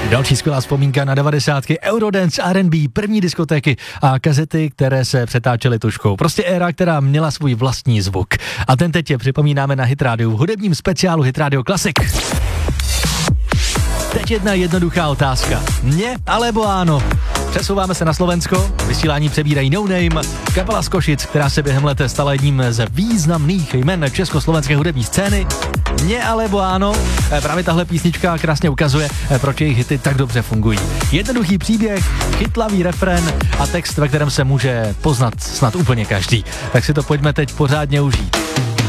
Další skvělá vzpomínka na 90. Eurodance, R&B, první diskotéky a kazety, které se přetáčely tužkou. Prostě éra, která měla svůj vlastní zvuk. A ten teď připomínáme na Hit Radio v hudebním speciálu Hit Radio Classic. Teď jedna jednoduchá otázka. Mně alebo áno? Přesouváme se na Slovensko, vysílání přebírají No Name, kapela z Košic, která se během let stala jedním z významných jmen československé hudební scény. Mně alebo áno? Právě tahle písnička krásně ukazuje, proč jejich hity tak dobře fungují. Jednoduchý příběh, chytlavý refrén a text, ve kterém se může poznat snad úplně každý. Tak si to pojďme teď pořádně užít.